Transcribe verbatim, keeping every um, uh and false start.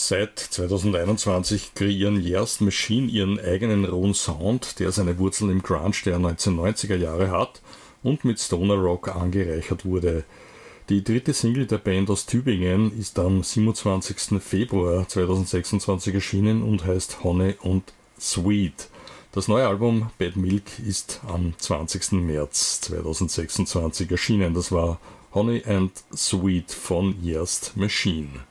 Seit zweitausendeinundzwanzig kreieren Yerst Machine ihren eigenen rohen Sound, der seine Wurzeln im Grunge der neunzehnhundertneunziger Jahre hat und mit Stoner Rock angereichert wurde. Die dritte Single der Band aus Tübingen ist am siebenundzwanzigsten Februar zweitausendsechsundzwanzig erschienen und heißt Honey und Sweet. Das neue Album Bad Milk ist am zwanzigsten März zweitausendsechsundzwanzig erschienen. Das war Honey and Sweet von Yerst Machine.